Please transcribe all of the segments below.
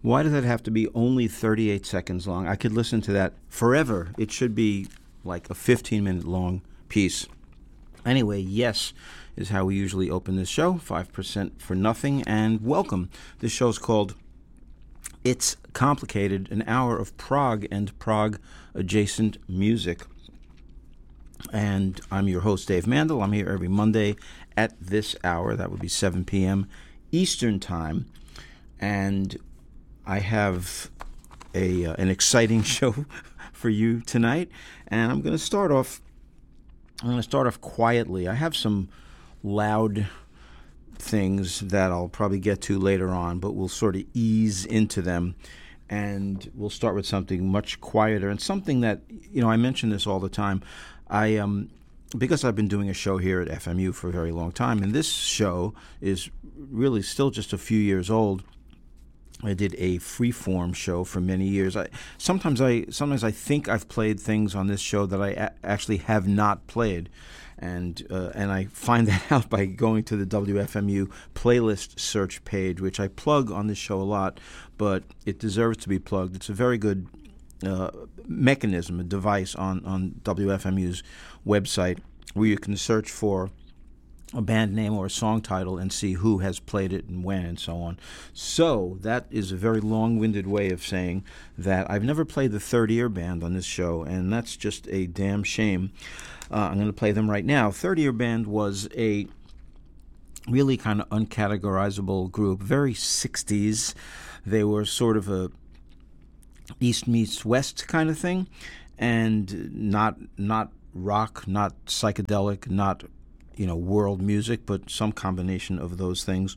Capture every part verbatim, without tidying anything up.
Why does that have to be only thirty-eight seconds long? I could listen to that forever. It should be like a fifteen-minute long piece. Anyway, Yes is how we usually open this show, five percent for nothing, and welcome. This show's called It's Complicated, an hour of prog and prog-adjacent music. And I'm your host, Dave Mandel. I'm here every Monday at this hour. That would be seven p.m. Eastern Time. And I have a uh, an exciting show for you tonight. And I'm going to start off I'm going to start off quietly. I have some loud things that I'll probably get to later on, but we'll sort of ease into them. And we'll start with something much quieter and something that, you know, I mention this all the time. I um because I've been doing a show here at F M U for a very long time, and this show is really still just a few years old. I did a freeform show for many years. I sometimes I sometimes I think I've played things on this show that I a- actually have not played, and uh, and I find that out by going to the W F M U playlist search page, which I plug on this show a lot, but it deserves to be plugged. It's a very good uh, mechanism, a device on on W F M U's website where you can search for a band name or a song title and see who has played it and when and so on. So that is a very long-winded way of saying that I've never played the Third Ear Band on this show, and that's just a damn shame. Uh, I'm going to play them right now. Third Ear Band was a really kind of uncategorizable group, very sixties. They were sort of a East meets West kind of thing, and not not rock, not psychedelic, not you know, world music, but some combination of those things.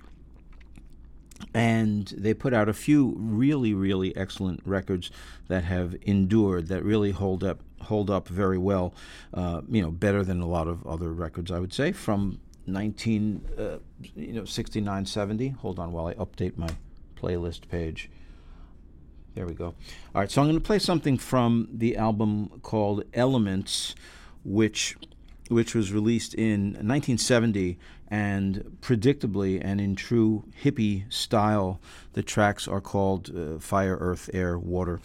And they put out a few really, really excellent records that have endured, that really hold up hold up very well, uh, you know, better than a lot of other records, I would say, from nineteen, uh, you know, sixty-nine, seventy. Hold on while I update my playlist page. There we go. All right, so I'm going to play something from the album called Elements, which... which was released in nineteen seventy, and predictably and in true hippie style, the tracks are called uh, Fire, Earth, Air, Water.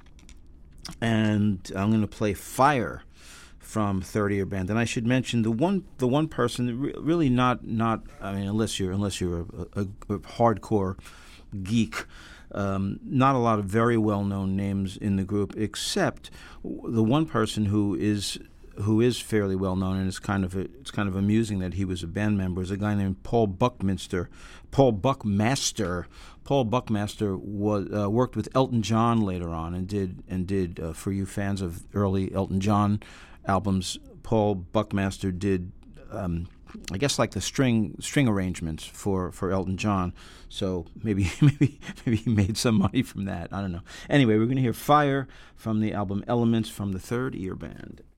And I'm going to play Fire from Third Ear Band. And I should mention the one the one person, really not, not I mean, unless you're, unless you're a, a, a hardcore geek, Um, not a lot of very well-known names in the group, except the one person who is who is fairly well known, and it's kind of a, it's kind of amusing that he was a band member, is a guy named Paul Buckminster. Paul Buckmaster. Paul Buckmaster was uh, worked with Elton John later on, and did and did uh, for you fans of early Elton John albums, Paul Buckmaster did um, I guess like the string string arrangements for, for Elton John. So maybe maybe maybe he made some money from that. I don't know. Anyway, we're going to hear Fire from the album Elements from the Third Ear Band.